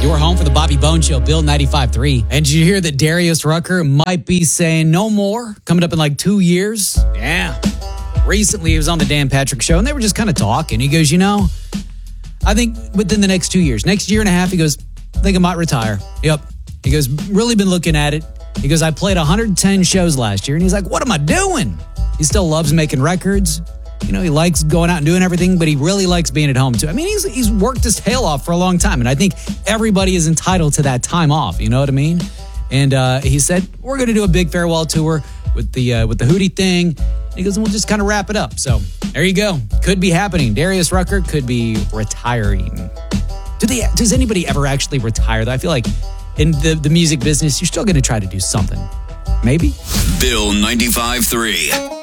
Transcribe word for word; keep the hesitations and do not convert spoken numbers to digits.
You're home for the Bobby Bones Show, Bill ninety-five point three. And did you hear that Darius Rucker might be saying no more coming up in like two years? Yeah. Recently, he was on the Dan Patrick Show, and they were just kind of talking. He goes, you know, I think within the next two years, next year and a half, he goes, I think I might retire. Yep. He goes, really been looking at it. He goes, I played one hundred ten shows last year. And he's like, what am I doing? He still loves making records. You know, he likes going out and doing everything, but he really likes being at home too. I mean, he's he's worked his tail off for a long time. And I think everybody is entitled to that time off. You know what I mean? And uh, he said, we're going to do a big farewell tour with the uh, with the Hootie thing. And he goes, and we'll just kind of wrap it up. So there you go. Could be happening. Darius Rucker could be retiring. Do they? Does anybody ever actually retire? I feel like in the, the music business, you're still going to try to do something. Maybe? Bill ninety-five point three.